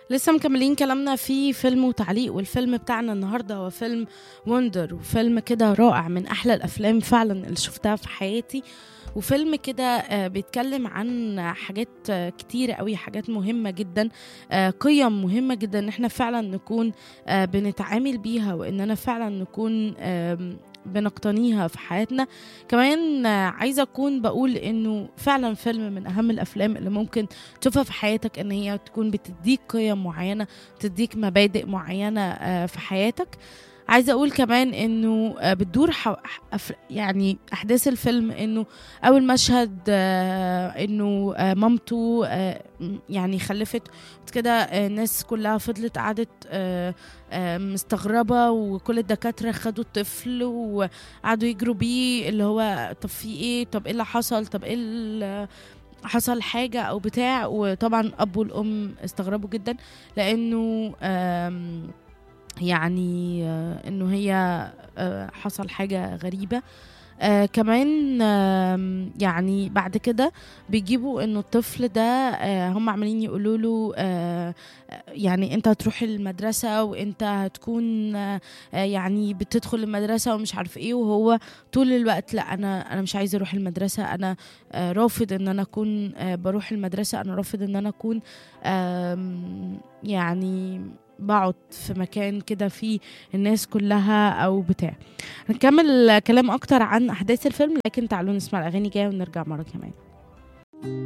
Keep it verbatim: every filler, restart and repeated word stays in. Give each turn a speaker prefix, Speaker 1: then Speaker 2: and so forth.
Speaker 1: لسه مكملين كلامنا في فيلم وتعليق، والفيلم بتاعنا النهارده هو فيلم وندر، وفيلم كده رائع من احلى الافلام فعلا اللي شفتها في حياتي. وفيلم كده آه، بيتكلم عن حاجات آه، كتيرة قوي، حاجات مهمة جدا، آه، قيم مهمة جدا ان احنا فعلا نكون آه، بنتعامل بيها، واننا فعلا نكون آم، بنقتنيها في حياتنا. كمان آه، عايزة أكون بقول إنه فعلا فيلم من أهم الأفلام اللي ممكن تشوفها في حياتك، إن هي تكون بتديك قيم معينة، تديك مبادئ معينة آه، في حياتك. عايزة أقول كمان إنه آه، بتدور حو... أف- يعني أحداث الفيلم إنه أول مشهد آه، إنه آه، مامته آه، م- يعني خلفت كده. آه، الناس كلها فضلت قعدت آه، آه، مستغربة، وكل الدكاترة خدوا الطفل وقعدوا يجروا بيه، اللي هو طب في ايه، طب ايه اللي حصل، طب ايه اللي حصل حاجة أو بتاع. وطبعا الأب والأم استغربوا جدا، لأنه آم، يعني آه، إنه هي آه، حصل حاجة غريبة. آه كمان آم، يعني بعد كده بيجيبوا انه الطفل ده آه هم عمالين يقولوا له آه آه، يعني انت هتروح المدرسة، وانت هتكون آه آه، يعني بتدخل المدرسة ومش عارف ايه. وهو طول الوقت لا، انا انا مش عايز اروح المدرسة، انا آه رافض ان انا اكون آه بروح المدرسة، انا رافض ان انا اكون آم، يعني بقعد في مكان كده فيه الناس كلها او بتاع. هنكمل كلام اكتر عن احداث الفيلم، لكن تعالوا نسمع الاغاني جايه ونرجع مره كمان.